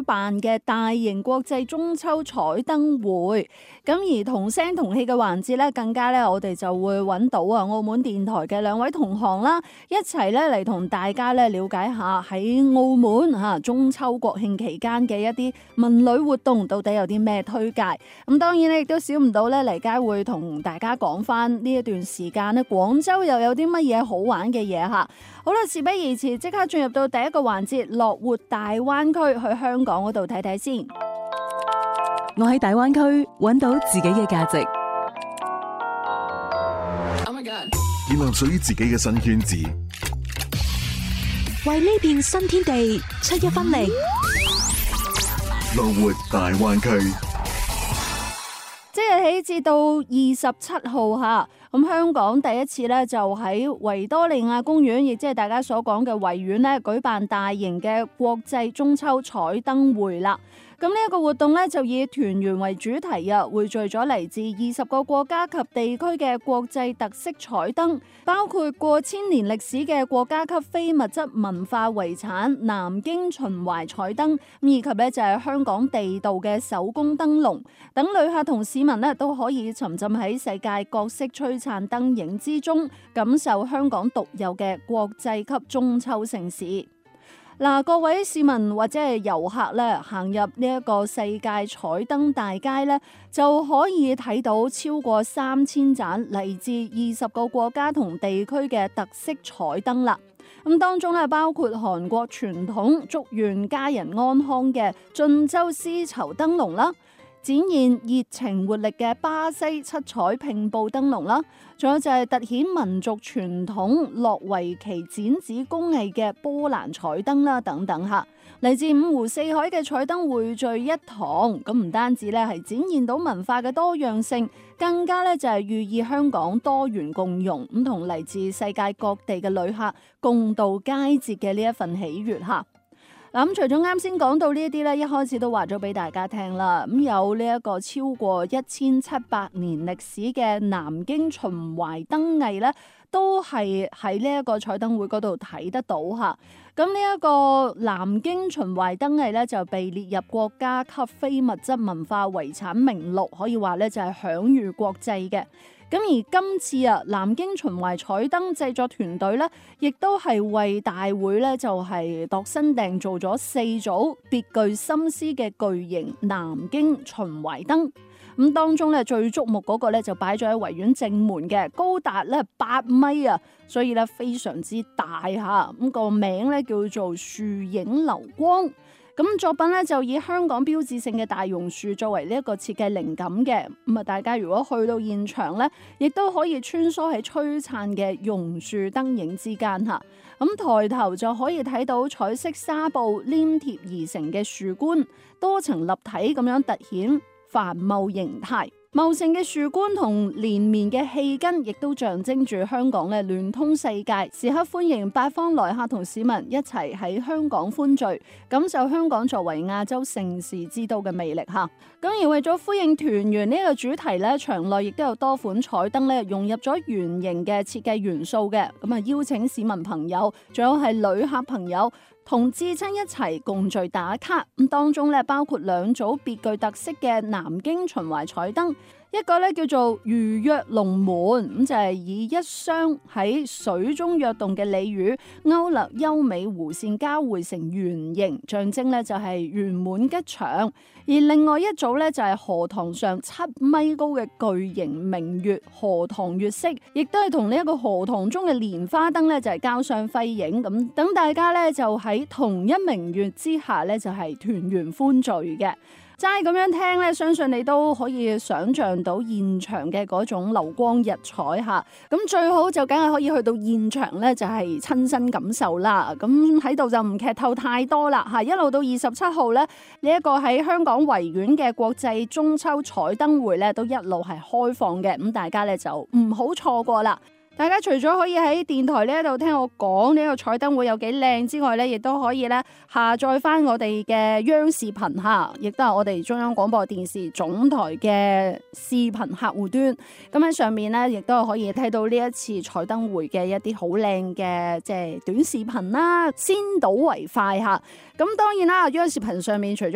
辦嘅大型國際中秋彩燈會。咁而同聲同氣嘅環節咧，更加咧我哋就會揾到澳門電台嘅兩位同行啦，一齊咧嚟同大家咧了解下喺澳門中秋國慶期間嘅一啲文旅活動到底有啲咩推介。咁當然咧亦都少唔到咧黎佳會同大家講翻呢一段時間咧廣州又有啲乜嘢好玩嘅嘢吓。好啦，事不宜遲，即刻進入到第一個環節，樂活大灣區，去香港嗰度睇睇先。 我喺大灣區揾到自己嘅價值， 建立屬於自己嘅新圈子， 為呢片新天地出一分力。 樂活大灣區， 即日起至到27號吓，咁香港第一次咧就喺維多利亞公園，亦即係大家所講嘅維園咧，舉辦大型嘅國際中秋彩燈會啦。咁呢一個活動咧就以團圓為主題匯聚咗嚟自20個國家及地區嘅國際特色彩燈，包括過千年歷史嘅國家級非物質文化遺產南京秦淮彩燈，以及咧就係香港地道嘅手工燈籠等，旅客同市民咧都可以沉浸喺世界各色璀璨燈影之中，感受香港獨有嘅國際級中秋盛事。嗱，各位市民或者係遊客咧，行入呢一個世界彩燈大街咧，就可以睇到超過3000盞嚟自20個國家同地區嘅特色彩燈啦。咁當中咧包括韓國傳統祝願家人安康嘅晉州絲綢燈籠啦，展現熱情活力嘅巴西七彩拼布燈籠啦，仲有就係凸顯民族傳統諾維奇剪紙工藝嘅波蘭彩燈啦，等等吓，嚟自五湖四海嘅彩燈匯聚一堂，咁唔單止咧係展現到文化嘅多樣性，更加咧就係寓意香港多元共融，咁同嚟自世界各地嘅旅客共度佳節嘅呢一份喜悅吓。咁除咗啱先講到呢一啲咧，一開始都話咗俾大家聽啦。咁有呢一個超過1700年歷史嘅南京秦淮燈藝咧，都係喺呢一個彩燈會嗰度睇得到吓。咁呢一個南京秦淮燈藝咧，就被列入國家級非物質文化遺產名錄，可以話咧就係享譽國際嘅。咁而今次南京秦淮彩燈製作團隊咧，亦都係為大會咧就係度身訂做咗4組別具心思嘅巨型南京秦淮燈。咁當中咧最矚目嗰個咧就擺咗喺維園正門嘅，高達咧8米啊，所以咧非常之大吓。咁個名咧叫做樹影流光。咁作品咧就以香港標誌性嘅大榕樹作為呢一個設計靈感嘅，咁大家如果去到現場咧，亦都可以穿梭喺璀璨嘅榕樹燈影之間吓。咁抬頭就可以睇到彩色紗布黏貼而成嘅樹冠，多層立體咁樣凸顯繁茂形態。茂盛嘅樹冠同連綿嘅氣根，亦都象徵住香港嘅聯通世界，時刻歡迎八方來客同市民一齊喺香港歡聚，感受香港作為亞洲盛事之都嘅魅力吓。咁而為咗呼應團圓呢個主題咧，場內亦都有多款彩燈咧融入咗圓形嘅設計元素嘅，咁啊邀請市民朋友，仲有係旅客朋友同至親一齊共聚打卡。咁當中咧包括2組別具特色嘅南京秦淮彩燈，一個咧叫做魚躍龍門，咁就係以一雙喺水中躍動嘅鯉魚勾勒優美弧線交匯成圓形，象徵咧就係圓滿吉祥。而另外一組咧就係荷塘上7米高嘅巨型明月荷塘月色，亦都係同呢一個荷塘中嘅蓮花燈咧就係交相輝映，咁等大家咧就喺同一明月之下咧就係團圓歡聚嘅。齋咁樣聽咧，相信你都可以想像到現場嘅嗰種流光溢彩嚇。咁最好就梗係可以去到現場咧，就係親身感受啦。咁喺度就唔劇透太多啦嚇。一路到27號咧，呢一個喺香港維園嘅國際中秋彩燈會咧，都一路係開放嘅。咁大家咧就唔好錯過啦。大家除咗可以喺電台呢一度聽我講呢個彩燈會有幾靚之外咧，亦都可以咧下載翻我哋嘅央視頻吓，亦都係我哋中央廣播電視總台嘅視頻客戶端。咁喺上面咧，亦都係可以睇到呢一次彩燈會嘅一啲好靚嘅即係短視頻啦，先睹為快吓。咁當然啦，央視頻上面除咗